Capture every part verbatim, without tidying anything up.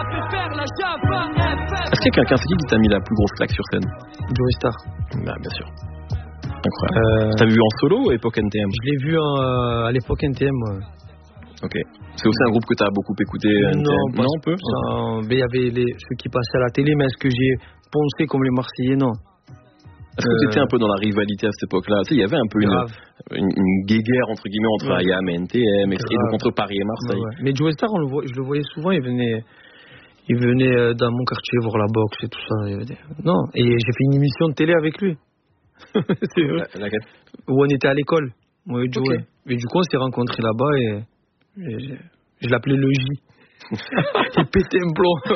Est-ce qu'il y a quelqu'un, c'est qui qui t'a mis la plus grosse claque sur scène? Joey Star. Bah, bien sûr. Incroyable. Euh... T'as vu en solo ou époque N T M? Je l'ai vu euh, à l'époque N T M. Ouais. Ok. C'est aussi un groupe que t'as beaucoup écouté? N T M. Non, pas non, un peu. Il y avait les, ceux qui passaient à la télé, mais est-ce que j'ai poncé comme les Marseillais? Non. Est-ce que euh... tu étais un peu dans la rivalité à cette époque-là? Tu sais, il y avait un peu une, une, une guéguerre entre guillemets entre ouais. I A M et N T M, et, et donc entre Paris et Marseille. Ouais, ouais. Mais Joey Star, on le voit, je le voyais souvent, il venait, il venait dans mon quartier voir la boxe et tout ça. Venait... Non, et j'ai fait une émission de télé avec lui. C'est vrai. La, laquelle? Où on était à l'école, moi et Joey. Okay. Et du coup, on s'est rencontrés là-bas et, et je, je l'appelais le J. Il pétait un plomb.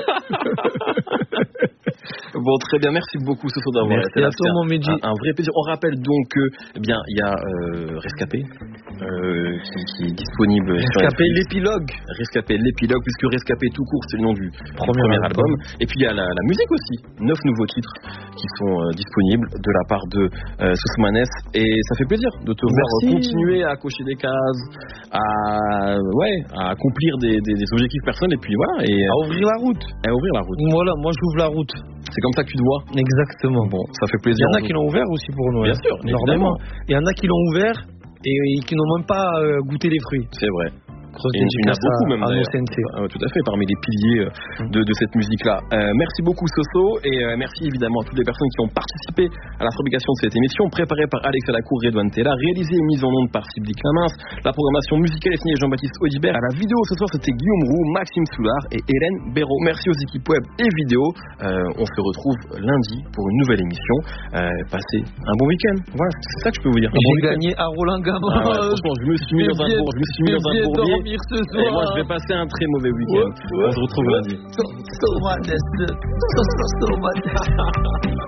Bon, très bien, merci beaucoup Soso d'avoir été là. Merci un, un vrai plaisir. On rappelle donc que, eh bien, il y a euh, Rescapé euh, qui, qui est disponible. Rescapé l'épilogue. Rescapé l'épilogue, puisque Rescapé tout court, c'est le nom du premier, premier album. album. Et puis il y a la, la musique aussi, neuf nouveaux titres qui sont euh, disponibles de la part de euh, Sousmanes. Et ça fait plaisir de te voir merci. Continuer à cocher des cases, à ouais, à accomplir des, des, des objectifs personnels et puis voilà. Et à ouvrir la route. À ouvrir la route. Voilà, moi j'ouvre la route. C'est comme ça que tu te vois. Exactement. Bon, ça fait plaisir. Il y en a qui l'ont ouvert aussi pour nous. Bien sûr, énormément. Il y en a qui l'ont ouvert et, et qui n'ont même pas euh, goûté les fruits. C'est vrai. Il y en a beaucoup même d'ailleurs. Ah, tout à fait, parmi les piliers de, de cette musique-là. Euh, merci beaucoup Soso et euh, merci évidemment à toutes les personnes qui ont participé à la fabrication de cette émission, préparée par Alex Alacour, Redouane Tella, réalisée et mise en onde par Sylvie Clamins. La programmation musicale est signée Jean-Baptiste Audibert. À la vidéo ce soir, c'était Guillaume Roux, Maxime Soulard et Hélène Béraud. Merci aux équipes web et vidéo. Euh, on se retrouve lundi pour une nouvelle émission. Euh, passez un bon week-end. Voilà, c'est ça que je peux vous dire. J'ai gagné à Roland Garros. Ah ouais, franchement, je me suis mis dans un bourg, je me suis mis dans un bourbier. Ce soir. Et moi, je vais passer un très mauvais week-end. Ouais, ouais. On se retrouve lundi. So, so